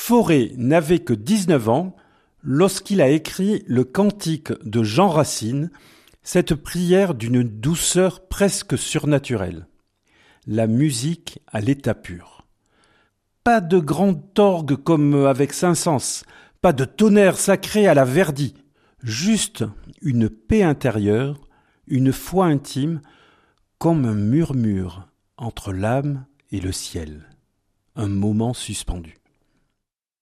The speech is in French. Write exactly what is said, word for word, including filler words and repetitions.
Fauré n'avait que dix-neuf ans lorsqu'il a écrit le cantique de Jean Racine, cette prière d'une douceur presque surnaturelle. La musique à l'état pur. Pas de grand orgue comme avec Saint-Saëns, pas de tonnerre sacré à la Verdi, juste une paix intérieure, une foi intime, comme un murmure entre l'âme et le ciel, un moment suspendu.